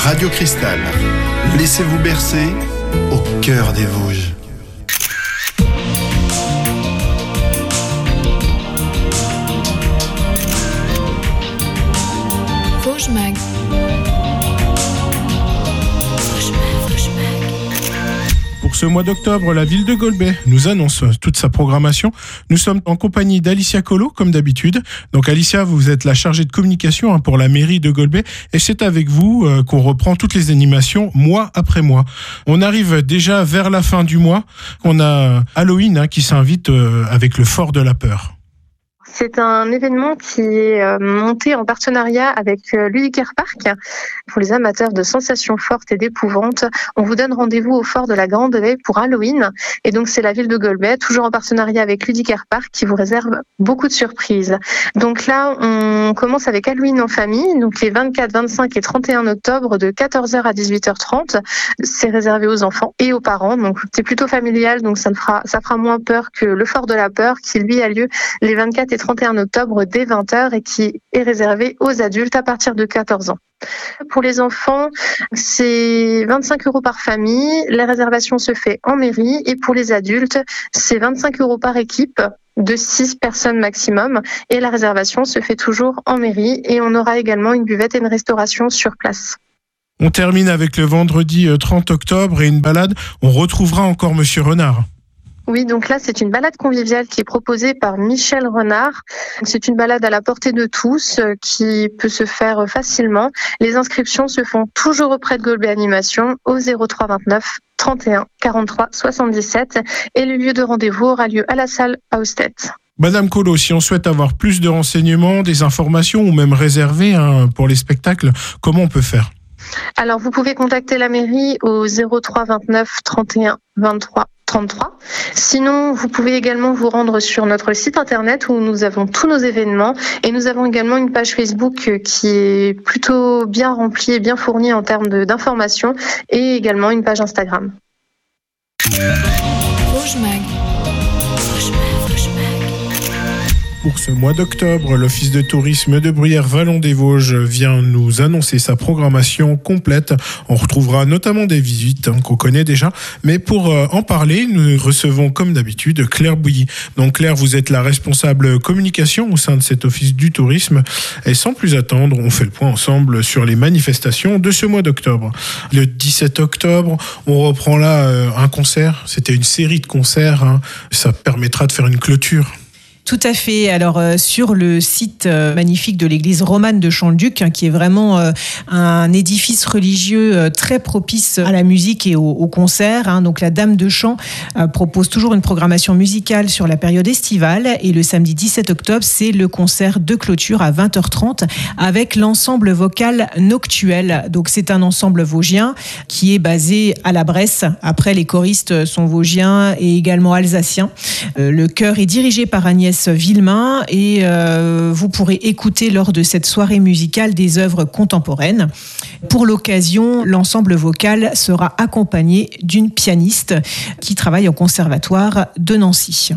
Radio Cristal. Laissez-vous bercer au cœur des Vosges. Vosges Mag. Pour ce mois d'octobre, la ville de Golbet nous annonce toute sa programmation. Nous sommes en compagnie d'Alicia Collot, comme d'habitude. Donc Alicia, vous êtes la chargée de communication pour la mairie de Golbet. Et c'est avec vous qu'on reprend toutes les animations mois après mois. On arrive déjà vers la fin du mois. On a Halloween qui s'invite avec le Fort de la Peur. C'est un événement qui est monté en partenariat avec l'Udiker Park. Pour les amateurs de sensations fortes et d'épouvante, on vous donne rendez-vous au Fort de la Grande Haie pour Halloween. Et donc c'est la ville de Golbet, toujours en partenariat avec l'Udiker Park, qui vous réserve beaucoup de surprises. Donc là, on commence avec Halloween en famille, donc les 24, 25 et 31 octobre de 14h à 18h30. C'est réservé aux enfants et aux parents, donc c'est plutôt familial, donc ça fera moins peur que le Fort de la Peur, qui lui a lieu les 24 et 31 octobre dès 20h et qui est réservé aux adultes à partir de 14 ans. Pour les enfants, c'est 25 € par famille. La réservation se fait en mairie. Et pour les adultes, c'est 25 € par équipe de 6 personnes maximum. Et la réservation se fait toujours en mairie. Et on aura également une buvette et une restauration sur place. On termine avec le vendredi 30 octobre et une balade. On retrouvera encore Monsieur Renard. Oui, donc là, c'est une balade conviviale qui est proposée par Michel Renard. C'est une balade à la portée de tous qui peut se faire facilement. Les inscriptions se font toujours auprès de Golbet Animation au 03 29 31 43 77 et le lieu de rendez-vous aura lieu à la salle Austet. Madame Collot, si on souhaite avoir plus de renseignements, des informations ou même réserver pour les spectacles, comment on peut faire ? Alors, vous pouvez contacter la mairie au 03 29 31 23 33. Sinon, vous pouvez également vous rendre sur notre site internet où nous avons tous nos événements et nous avons également une page Facebook qui est plutôt bien remplie et bien fournie en termes d'informations et également une page Instagram. Vosges Mag. Pour ce mois d'octobre, l'Office de tourisme de Bruyères-Vallon-des-Vosges vient nous annoncer sa programmation complète. On retrouvera notamment des visites qu'on connaît déjà. Mais pour en parler, nous recevons comme d'habitude Claire Bouilly. Donc Claire, vous êtes la responsable communication au sein de cet Office du tourisme. Et sans plus attendre, on fait le point ensemble sur les manifestations de ce mois d'octobre. Le 17 octobre, on reprend là un concert. C'était une série de concerts. Ça permettra de faire une clôture. Tout à fait. Alors sur le site magnifique de l'église romane de Champ-le-Duc, qui est vraiment un édifice religieux très propice à la musique et au concert. Donc la Dame de Chant propose toujours une programmation musicale sur la période estivale et le samedi 17 octobre, c'est le concert de clôture à 20h30 avec l'ensemble vocal Noctuel. Donc c'est un ensemble vosgien qui est basé à la Bresse. Après, les choristes sont vosgiens et également alsaciens. Le chœur est dirigé par Agnès Villemain et vous pourrez écouter lors de cette soirée musicale des œuvres contemporaines. Pour l'occasion, l'ensemble vocal sera accompagné d'une pianiste qui travaille au conservatoire de Nancy.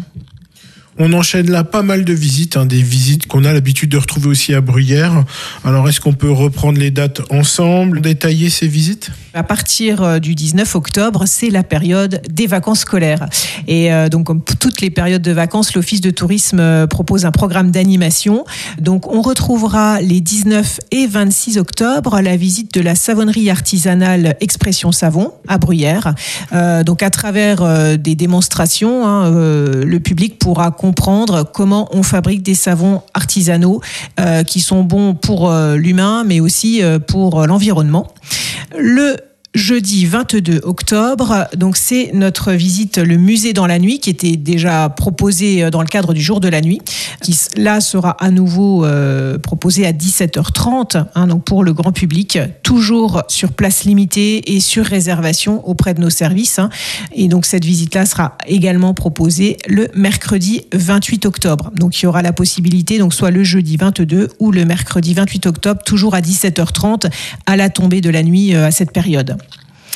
On enchaîne là pas mal de visites, des visites qu'on a l'habitude de retrouver aussi à Bruyères. Alors est-ce qu'on peut reprendre les dates ensemble, détailler ces visites ? À partir du 19 octobre, c'est la période des vacances scolaires. Et donc, comme toutes les périodes de vacances, l'Office de tourisme propose un programme d'animation. Donc, on retrouvera les 19 et 26 octobre la visite de la savonnerie artisanale Expression Savon à Bruyères. Donc, à travers des démonstrations, le public pourra comprendre comment on fabrique des savons artisanaux qui sont bons pour l'humain, mais aussi pour l'environnement. Le jeudi 22 octobre, donc c'est notre visite le musée dans la nuit qui était déjà proposé dans le cadre du jour de la nuit, qui là sera à nouveau proposé à 17h30 donc pour le grand public, toujours sur place limitée et sur réservation auprès de nos services. Et donc cette visite-là sera également proposée le mercredi 28 octobre. Donc il y aura la possibilité, donc soit le jeudi 22 ou le mercredi 28 octobre, toujours à 17h30 à la tombée de la nuit à cette période.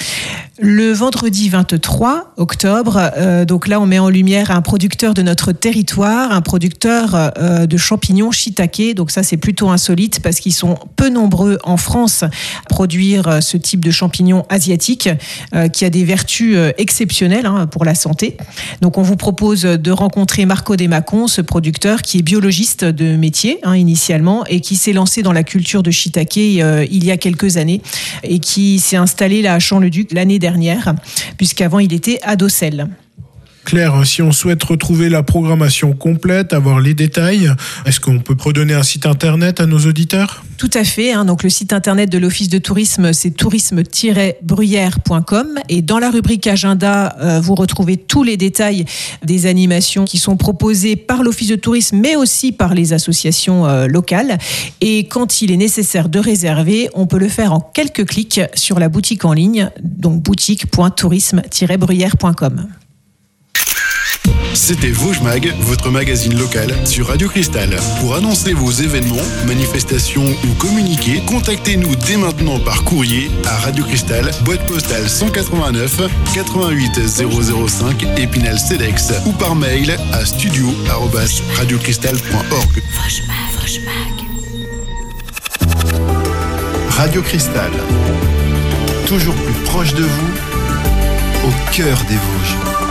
Le vendredi 23 octobre, donc là on met en lumière un producteur de notre territoire, un producteur de champignons shiitake. Donc ça c'est plutôt insolite parce qu'ils sont peu nombreux en France à produire ce type de champignons asiatiques qui a des vertus exceptionnelles pour la santé. Donc on vous propose de rencontrer Marco Desmacons, ce producteur qui est biologiste de métier initialement et qui s'est lancé dans la culture de shiitake il y a quelques années et qui s'est installé là à Champ-le-Duc l'année dernière, puisqu'avant il était à Docelles. Claire, si on souhaite retrouver la programmation complète, avoir les détails, est-ce qu'on peut redonner un site internet à nos auditeurs ? Tout à fait. Donc le site internet de l'Office de tourisme, c'est tourisme-bruyère.com. Et dans la rubrique agenda, vous retrouvez tous les détails des animations qui sont proposées par l'Office de tourisme, mais aussi par les associations locales. Et quand il est nécessaire de réserver, on peut le faire en quelques clics sur la boutique en ligne, donc boutique.tourisme-bruyère.com. C'était Vosges Mag, votre magazine local sur Radio Cristal. Pour annoncer vos événements, manifestations ou communiquer, contactez-nous dès maintenant par courrier à Radio Cristal, boîte postale 189 88 005 Épinal-Cedex ou par mail à studio@radiocristal.org. Radio Cristal, toujours plus proche de vous, au cœur des Vosges.